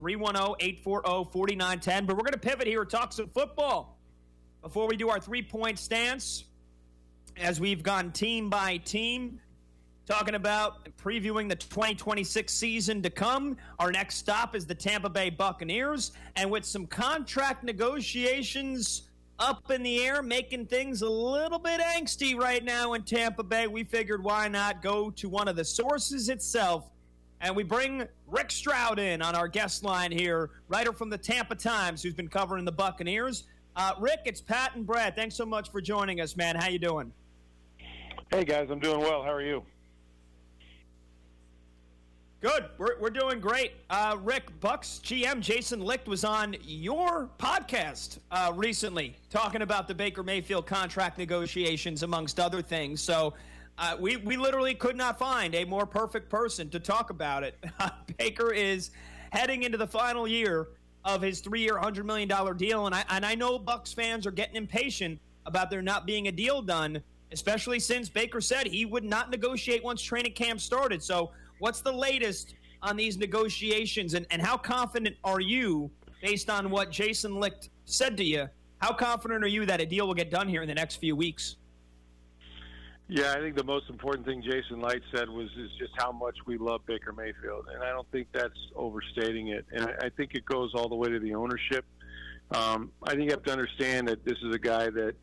310-840-4910. But we're going to pivot here and talk some football before we do our three-point stance, as we've gone team by team, talking about previewing the 2026 season to come. Our next stop is the Tampa Bay Buccaneers, and with some contract negotiations up in the air, making things a little bit angsty right now in Tampa Bay, we figured why not go to one of the sources itself, and we bring Rick Stroud in on our guest line here, writer from the Tampa Times, who's been covering the Buccaneers. Rick, it's Pat and Brad. Thanks so much for joining us, man. How you doing? Hey, guys. I'm doing well. How are you? Good. We're doing great. Rick, Bucks GM Jason Licht was on your podcast recently talking about the Baker Mayfield contract negotiations, amongst other things. So we literally could not find a more perfect person to talk about it. Baker is heading into the final year of his 3-year, $100 million deal. And I know Bucs fans are getting impatient about there not being a deal done, especially since Baker said he would not negotiate once training camp started. So what's the latest on these negotiations, and how confident are you, based on what Jason Licht said to you, how confident are you that a deal will get done here in the next few weeks? Yeah, I think the most important thing Jason Licht said is just how much we love Baker Mayfield, and I don't think that's overstating it. And I think it goes all the way to the ownership. I think you have to understand that this is a guy that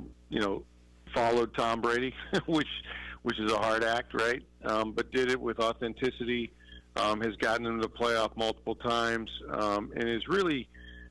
followed Tom Brady, which is a hard act, right? But did it with authenticity, has gotten into the playoff multiple times, and is really,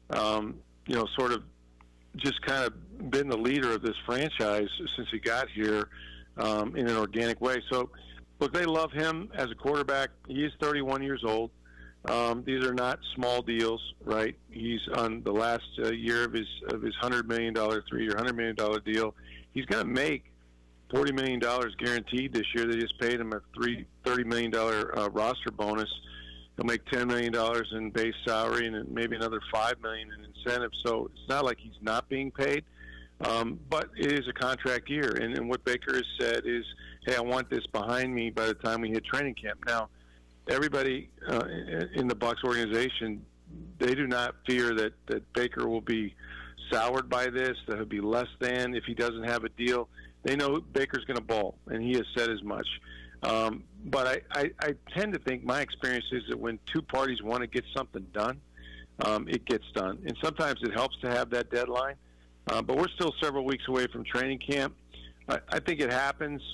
sort of just kind of been the leader of this franchise since he got here. In an organic way. So, look, they love him as a quarterback. He is 31 years old. These are not small deals, right? He's on the last year of his $100 million, 3-year, $100 million deal. He's going to make $40 million guaranteed this year. They just paid him a $30 million roster bonus. He'll make $10 million in base salary and maybe another $5 million in incentives. So it's not like he's not being paid. But it is a contract year, and what Baker has said is, hey, I want this behind me by the time we hit training camp. Now, everybody in the Bucs organization, they do not fear that Baker will be soured by this, that he'll be less than if he doesn't have a deal. They know Baker's going to ball, and he has said as much. But I tend to think, my experience is that when two parties want to get something done, it gets done. And sometimes it helps to have that deadline. But we're still several weeks away from training camp. I think it happens.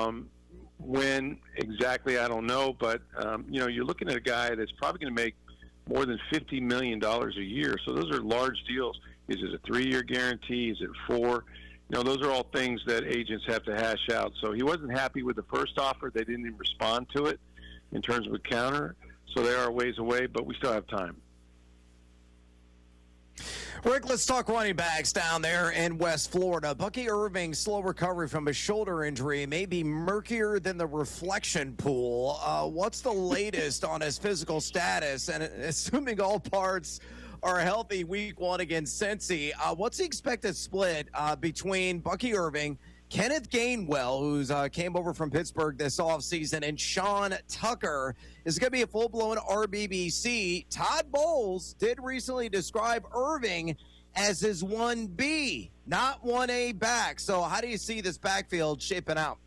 When exactly, I don't know. But, you're looking at a guy that's probably going to make more than $50 million a year. So those are large deals. Is it a 3-year guarantee? Is it 4? Those are all things that agents have to hash out. So he wasn't happy with the first offer. They didn't even respond to it in terms of a counter. So they are a ways away, but we still have time. Rick, let's talk running backs down there in West Florida. Bucky Irving's slow recovery from a shoulder injury may be murkier than the reflection pool. What's the latest on his physical status? And assuming all parts are healthy week 1 against Cincy, what's the expected split between Bucky Irving, Kenneth Gainwell, who's came over from Pittsburgh this offseason, and Sean Tucker? Is going to be a full-blown RBBC. Todd Bowles did recently describe Irving as his 1B, not 1A back. So how do you see this backfield shaping out?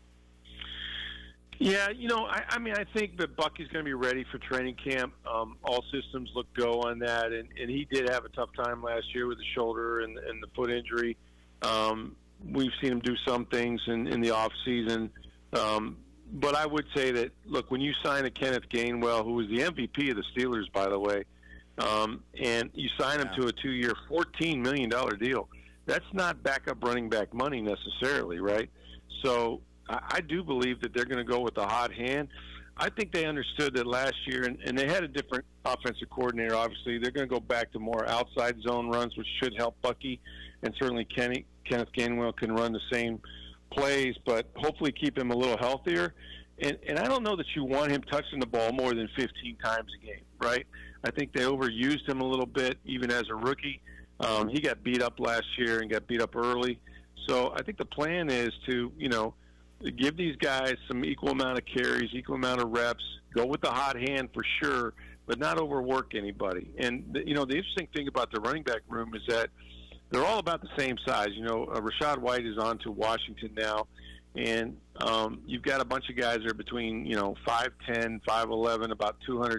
Yeah, I think that Bucky's going to be ready for training camp. All systems look go on that, and he did have a tough time last year with the shoulder and the foot injury. We've seen him do some things in the off season. But I would say that, look, when you sign a Kenneth Gainwell, who was the MVP of the Steelers, by the way, and you sign him to a 2-year, $14 million deal, that's not backup running back money necessarily, right? So I do believe that they're going to go with the hot hand. I think they understood that last year, and they had a different offensive coordinator, obviously. They're going to go back to more outside zone runs, which should help Bucky, and certainly Kenneth Gainwell can run the same plays, but hopefully keep him a little healthier. And I don't know that you want him touching the ball more than 15 times a game, right? I think they overused him a little bit, even as a rookie. He got beat up last year and got beat up early. So I think the plan is to, give these guys some equal amount of carries, equal amount of reps, go with the hot hand for sure, but not overwork anybody. And the interesting thing about the running back room is that they're all about the same size. Rachaad White is on to Washington now, and you've got a bunch of guys that are between 5'10", 5'11", about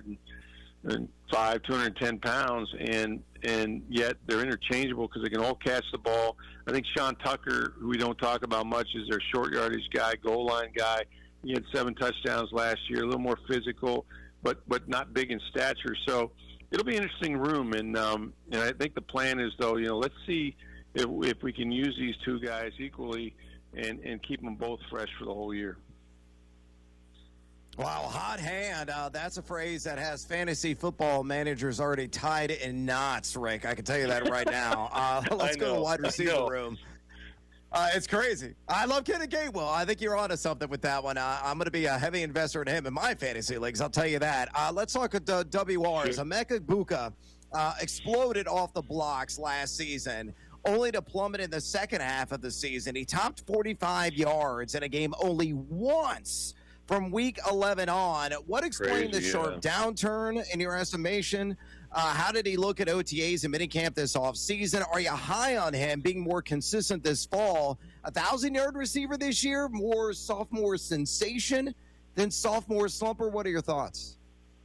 205, 210 pounds, and yet they're interchangeable because they can all catch the ball. I think Sean Tucker, who we don't talk about much, is their short yardage guy, goal line guy. He had 7 touchdowns last year, a little more physical, but not big in stature. So it'll be an interesting room, and I think the plan is, though, let's see if we can use these two guys equally and keep them both fresh for the whole year. Wow, hot hand. That's a phrase that has fantasy football managers already tied in knots, Rick. I can tell you that right now. Let's go to the wide receiver room. It's crazy. I love Kenneth Gainwell. I think you're onto something with that one. I'm going to be a heavy investor in him in my fantasy leagues, I'll tell you that. Let's talk with WRs. Emeka Egbuka exploded off the blocks last season, only to plummet in the second half of the season. He topped 45 yards in a game only once from week 11 on. What explained the sharp downturn in your estimation? How did he look at OTAs and minicamp this offseason? Are you high on him being more consistent this fall? 1,000-yard receiver this year, more sophomore sensation than sophomore slumper? What are your thoughts?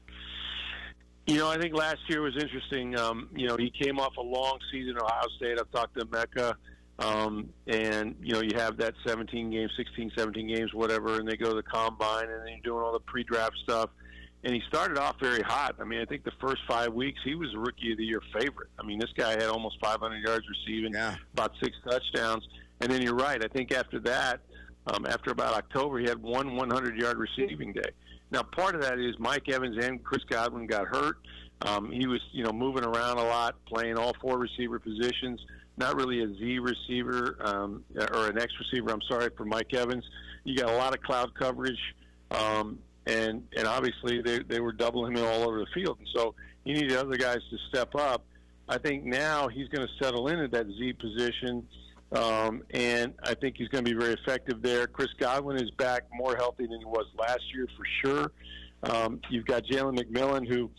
I think last year was interesting. He came off a long season at Ohio State. I've talked to Mecca. And, you have that 17 games, 16, 17 games, whatever, and they go to the combine, and then you're doing all the pre-draft stuff. And he started off very hot. I mean, I think the first 5 weeks, he was a Rookie of the Year favorite. I mean, this guy had almost 500 yards receiving, about 6 touchdowns. And then you're right. I think after that, after about October, he had one 100-yard receiving day. Now, part of that is Mike Evans and Chris Godwin got hurt. He was, moving around a lot, playing all 4 receiver positions. Not really a Z receiver or an X receiver, for Mike Evans. You got a lot of cloud coverage, and obviously they were doubling him all over the field. And so you need the other guys to step up. I think now he's going to settle into that Z position, and I think he's going to be very effective there. Chris Godwin is back more healthy than he was last year for sure. You've got Jalen McMillan, who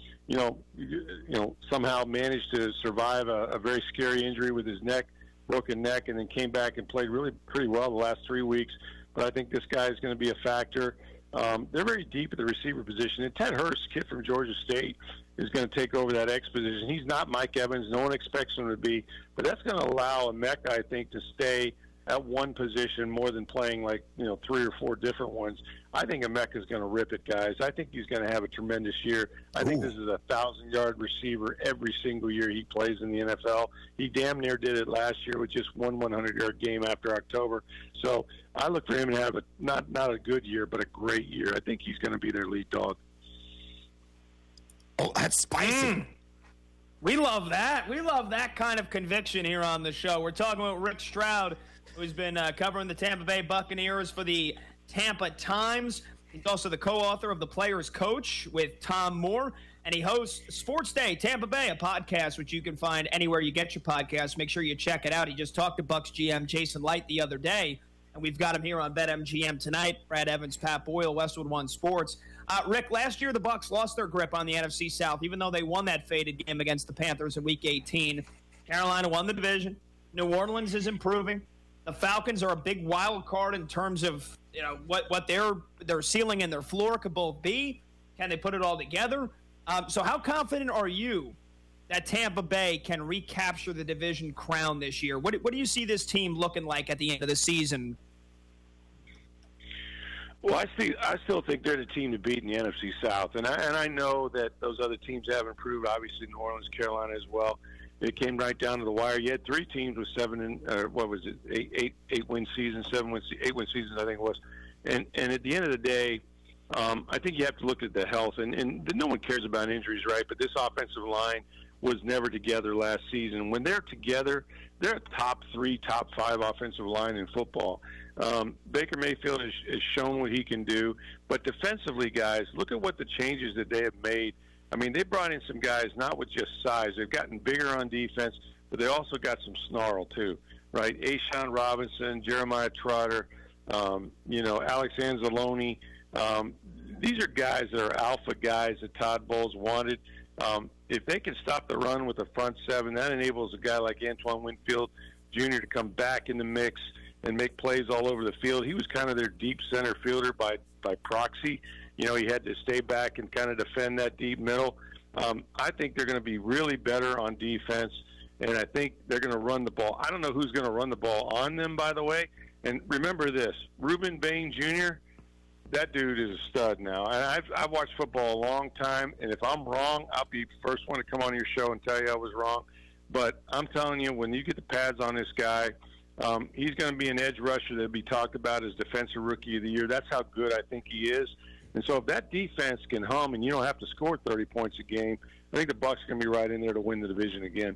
somehow managed to survive a very scary injury with his broken neck, and then came back and played really pretty well the last 3 weeks. But I think this guy is going to be a factor. They're very deep at the receiver position. And Ted Hurst, kid from Georgia State, is going to take over that X position. He's not Mike Evans. No one expects him to be. But that's going to allow Emeka, I think, to stay at one position more than playing 3 or 4 different ones. I think Emeka is going to rip it, guys. I think he's going to have a tremendous year. I think this is a 1,000-yard receiver every single year he plays in the NFL. He damn near did it last year with just one 100-yard game after October. So I look for him to have not a good year, but a great year. I think he's going to be their lead dog. Oh, that's spicy. We love that. We love that kind of conviction here on the show. We're talking about Rick Stroud, who's been covering the Tampa Bay Buccaneers for the Tampa Times. He's also the co-author of The Player's Coach with Tom Moore, and he hosts Sports Day Tampa Bay, a podcast which you can find anywhere you get your podcasts. Make sure you check it out. He just talked to Bucs GM Jason Light the other day, and we've got him here on BetMGM tonight. Brad Evans, Pat Boyle, Westwood One Sports. Rick, last year the Bucs lost their grip on the NFC South, even though they won that faded game against the Panthers in Week 18. Carolina won the division. New Orleans is improving. The Falcons are a big wild card in terms of what their ceiling and their floor could both be. Can they put it all together? So how confident are you that Tampa Bay can recapture the division crown this year? What do you see this team looking like at the end of the season? Well, I still think they're the team to beat in the NFC South, and I know that those other teams have improved. Obviously, New Orleans, Carolina as well. It came right down to the wire. You had 3 teams with 8-win seasons, 8-win seasons, I think it was. And at the end of the day, I think you have to look at the health. And no one cares about injuries, right? But this offensive line was never together last season. When they're together, they're a top 3, top 5 offensive line in football. Baker Mayfield has shown what he can do. But defensively, guys, look at what the changes that they have made. I mean, they brought in some guys not with just size. They've gotten bigger on defense, but they also got some snarl too, right? A'Shawn Robinson, Jeremiah Trotter, Alex Anzalone. These are guys that are alpha guys that Todd Bowles wanted. If they can stop the run with the front seven, that enables a guy like Antoine Winfield Jr. to come back in the mix and make plays all over the field. He was kind of their deep center fielder by proxy. He had to stay back and kind of defend that deep middle. I think they're going to be really better on defense, and I think they're going to run the ball. I don't know who's going to run the ball on them, by the way. And remember this, Ruben Bain Jr., that dude is a stud now. And I've watched football a long time, and if I'm wrong, I'll be the first one to come on your show and tell you I was wrong. But I'm telling you, when you get the pads on this guy, he's going to be an edge rusher that will be talked about as Defensive Rookie of the Year. That's how good I think he is. And so if that defense can hum and you don't have to score 30 points a game, I think the Bucs are going to be right in there to win the division again.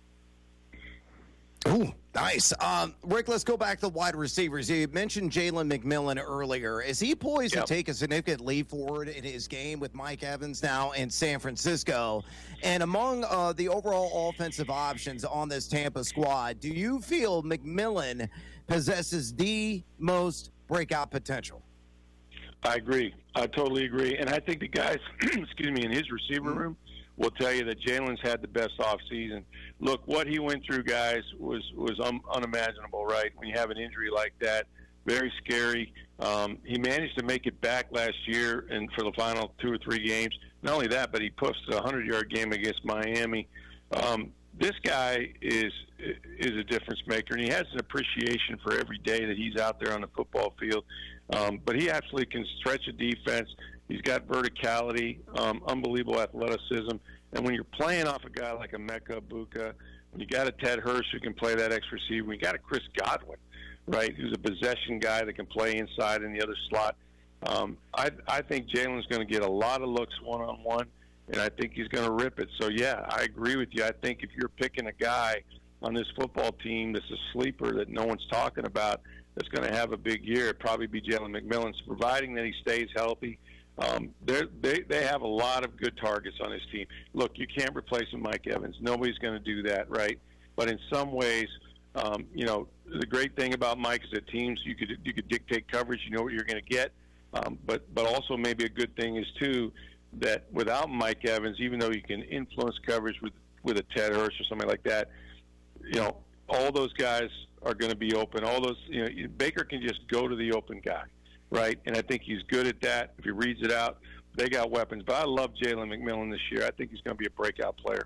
Ooh, nice. Rick, let's go back to the wide receivers. You mentioned Jalen McMillan earlier. Is he poised to take a significant leap forward in his game with Mike Evans now in San Francisco? And among the overall offensive options on this Tampa squad, do you feel McMillan possesses the most breakout potential? I agree. I totally agree. And I think the guys, in his receiver room will tell you that Jalen's had the best offseason. Look, what he went through, guys, was unimaginable, right? When you have an injury like that, very scary. He managed to make it back last year and for the final 2 or 3 games. Not only that, but he posted a 100-yard game against Miami. This guy is a difference maker, and he has an appreciation for every day that he's out there on the football field. But he absolutely can stretch a defense. He's got verticality, unbelievable athleticism. And when you're playing off a guy like a Emeka Egbuka, when you got a Ted Hurst who can play that X receiver, when you got a Chris Godwin, right, who's a possession guy that can play inside in the other slot, I think Jalen's going to get a lot of looks one-on-one, and I think he's going to rip it. So, yeah, I agree with you. I think if you're picking a guy on this football team that's a sleeper that no one's talking about that's going to have a big year, it'd probably be Jalen McMillan, providing that he stays healthy. They have a lot of good targets on his team. Look, you can't replace Mike Evans. Nobody's going to do that, right? But in some ways, the great thing about Mike is that teams you could dictate coverage. You know what you're going to get. But also maybe a good thing is too that without Mike Evans, even though you can influence coverage with a Ted Hurst or something like that, all those guys are going to be open. All those, Baker can just go to the open guy. Right, and I think he's good at that. If he reads it out, they got weapons. But I love Jalen McMillan this year. I think he's going to be a breakout player.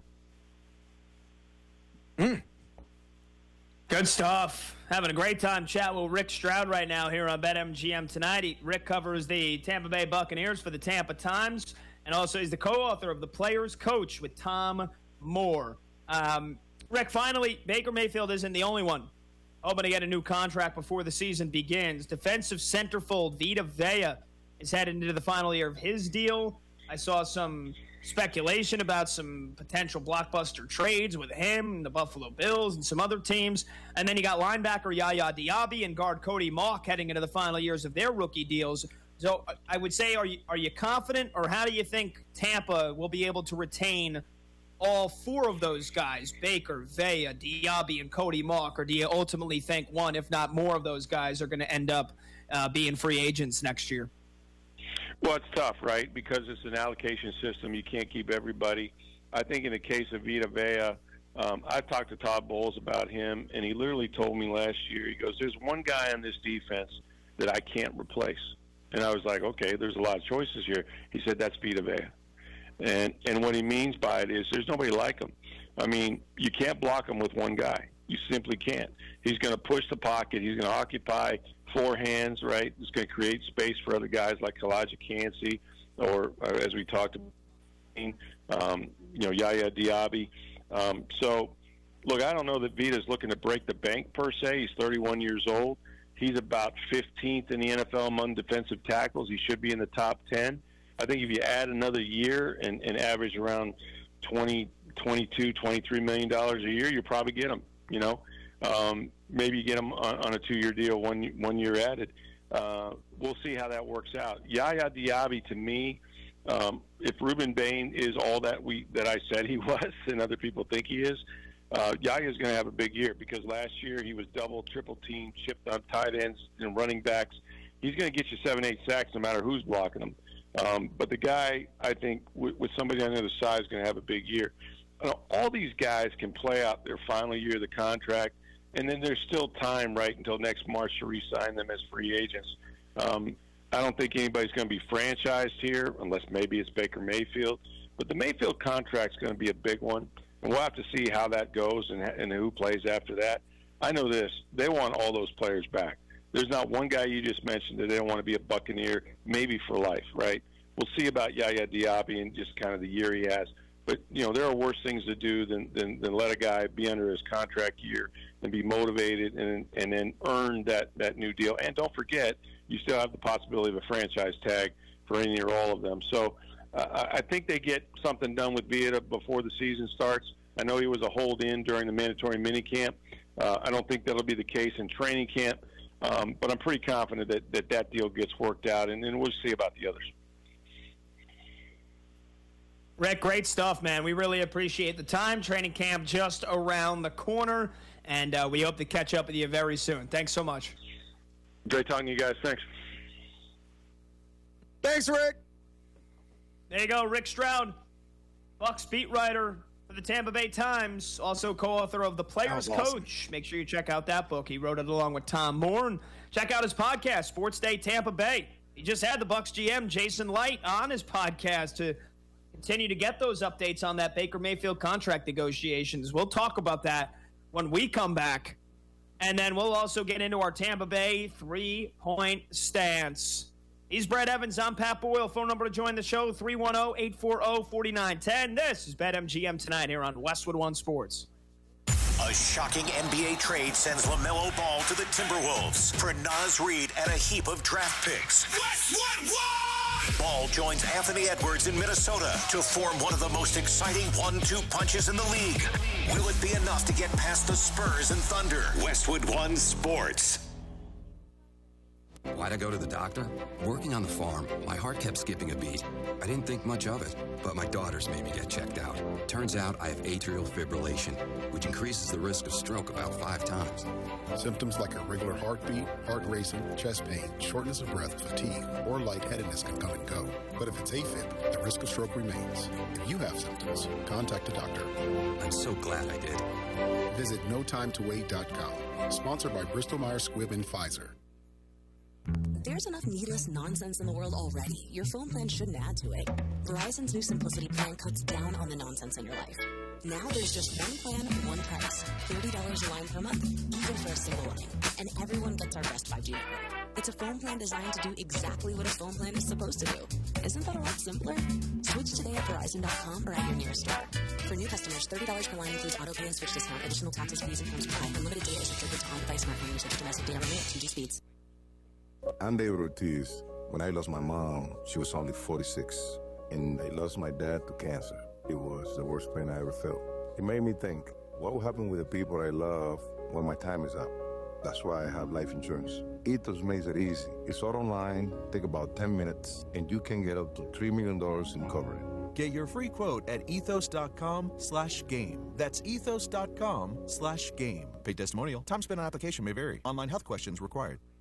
Good stuff. Having a great time chatting with Rick Stroud right now here on BetMGM tonight. Rick covers the Tampa Bay Buccaneers for the Tampa Times, and also he's the co-author of The Player's Coach with Tom Moore. Rick, finally, Baker Mayfield isn't the only one hoping to get a new contract before the season begins. Defensive centerfold Vita Vea is headed into the final year of his deal. I saw some speculation about some potential blockbuster trades with him and the Buffalo Bills and some other teams. And then you got linebacker Yaya Diaby and guard Cody Mauch heading into the final years of their rookie deals. So I would say, are you confident, or how do you think Tampa will be able to retain all 4 of those guys, Baker, Vea, Diaby, and Cody Mauch, or do you ultimately think one, if not more, of those guys are going to end up being free agents next year? Well, it's tough, right, because it's an allocation system. You can't keep everybody. I think in the case of Vita Vea, I've talked to Todd Bowles about him, and he literally told me last year, he goes, there's one guy on this defense that I can't replace. And I was like, okay, there's a lot of choices here. He said, that's Vita Vea. And what he means by it is there's nobody like him. I mean, you can't block him with one guy. You simply can't. He's going to push the pocket. He's going to occupy 4 hands, right? He's going to create space for other guys like Elijah Cansey or as we talked about, Yaya Diaby. So, look, I don't know that Vita's looking to break the bank per se. He's 31 years old. He's about 15th in the NFL among defensive tackles. He should be in the top 10. I think if you add another year and average around $22, $23 million a year, you probably get him. Maybe you get him on a 2-year deal, one year added. We'll see how that works out. Yaya Diaby, to me, if Ruben Bain is all that I said he was, and other people think he is, Yaya's going to have a big year because last year he was double, triple team, chipped on tight ends and running backs. He's going to get you 7-8 sacks no matter who's blocking him. But the guy, I think, with somebody on the other side is going to have a big year. All these guys can play out their final year of the contract, and then there's still time right until next March to re-sign them as free agents. I don't think anybody's going to be franchised here unless maybe it's Baker Mayfield. But the Mayfield contract's going to be a big one, and we'll have to see how that goes and who plays after that. I know this. They want all those players back. There's not one guy you just mentioned that they don't want to be a Buccaneer, maybe for life, right? We'll see about Yaya Diaby and just kind of the year he has. But, there are worse things to do than let a guy be under his contract year and be motivated and then earn that new deal. And don't forget, you still have the possibility of a franchise tag for any or all of them. So I think they get something done with Vita before the season starts. I know he was a hold-in during the mandatory minicamp. I don't think that'll be the case in training camp. But I'm pretty confident that deal gets worked out, and then we'll see about the others. Rick, great stuff, man. We really appreciate the time. Training camp just around the corner, and we hope to catch up with you very soon. Thanks so much. Great talking to you guys. Thanks. Thanks, Rick. There you go, Rick Stroud, Bucs beat writer for the Tampa Bay Times, also co-author of The Player's Coach. Make sure you check out that book. He wrote it along with Tom Moore. And check out his podcast, Sports Day Tampa Bay. He just had the Bucs GM, Jason Light, on his podcast to continue to get those updates on that Baker Mayfield contract negotiations. We'll talk about that when we come back. And then we'll also get into our Tampa Bay three-point stance. He's Brad Evans. I'm Pat Boyle. Phone number to join the show, 310-840-4910. This is BetMGM Tonight here on Westwood One Sports. A shocking NBA trade sends LaMelo Ball to the Timberwolves for Naz Reid and a heap of draft picks. Westwood One! Ball joins Anthony Edwards in Minnesota to form one of the most exciting 1-2 punches in the league. Will it be enough to get past the Spurs and Thunder? Westwood One Sports. Why'd I go to the doctor? Working on the farm, my heart kept skipping a beat. I didn't think much of it, but my daughters made me get checked out. Turns out I have atrial fibrillation, which increases the risk of stroke about 5 times. Symptoms like irregular heartbeat, heart racing, chest pain, shortness of breath, fatigue, or lightheadedness can come and go. But if it's AFib, the risk of stroke remains. If you have symptoms, contact a doctor. I'm so glad I did. Visit NoTimeToWait.com. Sponsored by Bristol-Myers Squibb and Pfizer. There's enough needless nonsense in the world already. Your phone plan shouldn't add to it. Verizon's new Simplicity plan cuts down on the nonsense in your life. Now there's just one plan, one price. $30 a line per month, even for a single line. And everyone gets our best 5G network. It's a phone plan designed to do exactly what a phone plan is supposed to do. Isn't that a lot simpler? Switch today at Verizon.com or at your nearest store. For new customers, $30 per line includes auto pay and switch discount. Additional taxes, fees, and terms apply. Unlimited data is restricted to on-device smartphone usage. Domestic data limit 2G speeds. I'm David Ortiz. When I lost my mom, she was only 46, and I lost my dad to cancer. It was the worst pain I ever felt. It made me think, what will happen with the people I love when my time is up? That's why I have life insurance. Ethos makes it easy. It's all online, take about 10 minutes, and you can get up to $3 million in coverage. Get your free quote at ethos.com/game. That's ethos.com/game. Paid testimonial. Time spent on application may vary. Online health questions required.